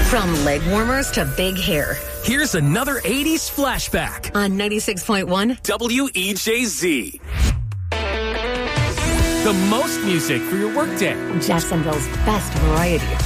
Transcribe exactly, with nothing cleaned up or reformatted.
From leg warmers to big hair. Here's another eighties flashback on ninety-six point one W E J Z. The most music for your workday. Jacksonville's best variety.